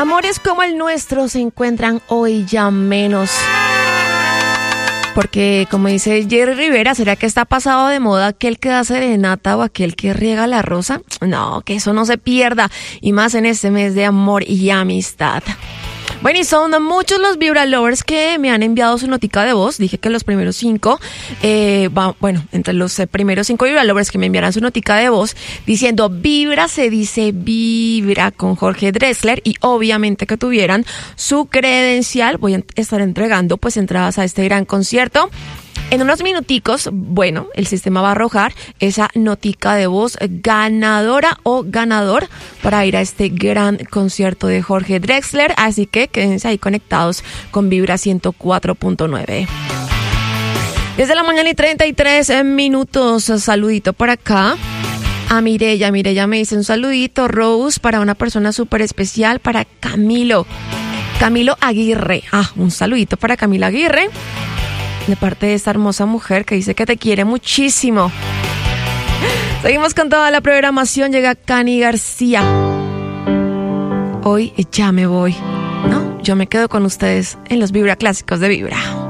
Amores como el nuestro se encuentran hoy ya menos. Porque, como dice Jerry Rivera, ¿será que está pasado de moda aquel que da serenata o aquel que riega la rosa? No, que eso no se pierda. Y más en este mes de amor y amistad. Bueno, y son muchos los Vibra Lovers que me han enviado su notica de voz. Dije que los primeros 5, entre los primeros 5 Vibra Lovers que me enviarán su notica de voz diciendo Vibra se dice Vibra con Jorge Drexler, y obviamente que tuvieran su credencial. Voy a estar entregando pues entradas a este gran concierto. En unos minuticos, el sistema va a arrojar esa notica de voz ganadora o ganador para ir a este gran concierto de Jorge Drexler. Así que quédense ahí conectados con Vibra 104.9. Desde la mañana y 33 minutos, saludito por acá a Mireya. Mireya me dice un saludito, Rose, para una persona súper especial, para Camilo Aguirre. Un saludito para Camilo Aguirre, de parte de esta hermosa mujer que dice que te quiere muchísimo. Seguimos con toda la programación. Llega Cani García. Hoy ya me voy. No, yo me quedo con ustedes en los Vibra Clásicos de Vibra.